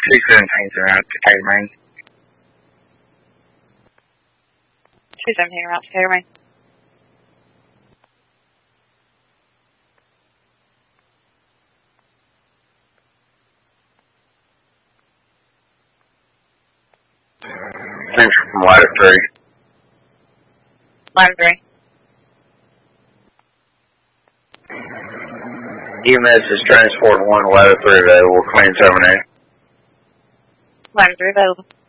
217's around Decatur, Maine. 217 around Decatur, Maine. Thanks from Ladder 3. Ladder 3. EMS is transport 1, Ladder 3 available, claim 7A. Ladder 3 available.